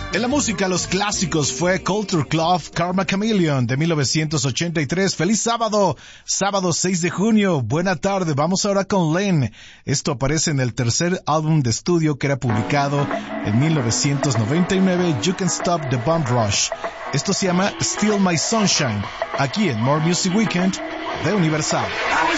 En la música, los clásicos fue Culture Club, Karma Chameleon de 1983. ¡Feliz sábado! Sábado 6 de junio. Buena tarde. Vamos ahora con Len. Esto aparece en el tercer álbum de estudio que era publicado en 1999, You Can't Stop the Bum Rush. Esto se llama Still My Sunshine, aquí en More Music Weekend de Universal.